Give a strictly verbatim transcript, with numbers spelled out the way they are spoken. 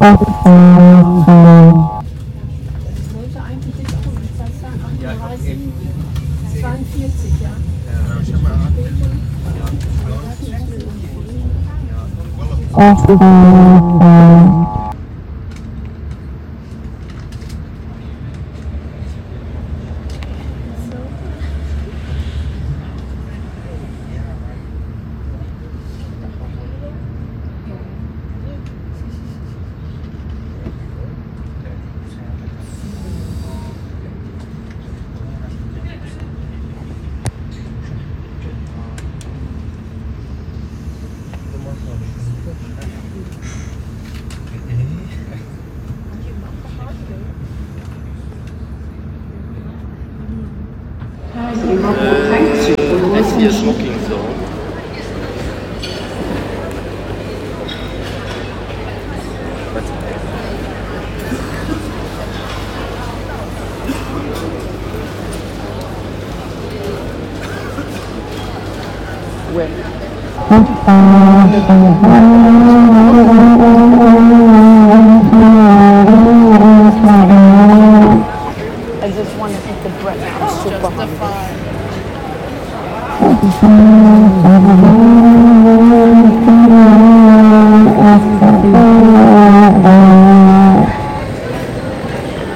Ich wollte eigentlich jetzt auch um die Zeit sagen, achtunddreißig, zweiundvierzig, ja. Uh, I see a smoking zone. I just want to eat the bread now. Super hungry. Justify.